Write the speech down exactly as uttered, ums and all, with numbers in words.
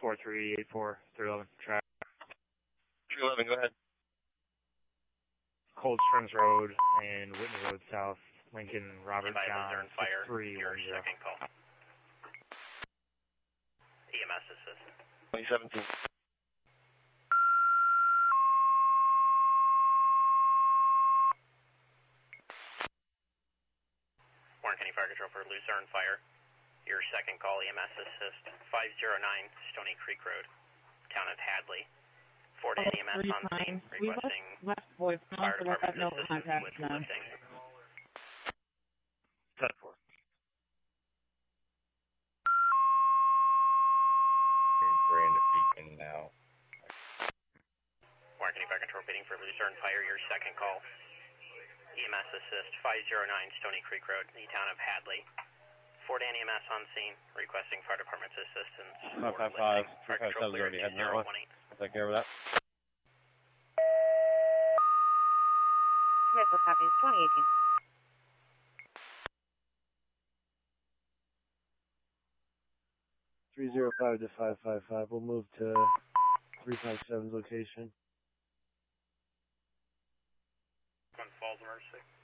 four three eight four, three eleven, track. three eleven, go ahead. Cold Springs Road and Whitney Road South, Lincoln, Robert John, Fire, three your one zero. second call. E M S assist. twenty seventeen. Warren County Fire Control for Lucerne Fire. Your second call, E M S assist, five oh nine Stony Creek Road, town of Hadley. Fort Ann E M S on scene, requesting left voice fire but I got department no assistance contact with now. lifting. ten four. Grand Beacon now. Warren County Fire Control bidding for Lucerne Fire, your second call. E M S assist, five oh nine Stony Creek Road, the town of Hadley. Fort Ann E M S on scene, requesting fire department's assistance. five five five, Fire three five Control seven's clear, already heading that zero way. one eight. I'll take care of that. Smith with copies, twenty eighteen. three zero five to five five five. We'll move to three five seven's location. One Falls Emergency.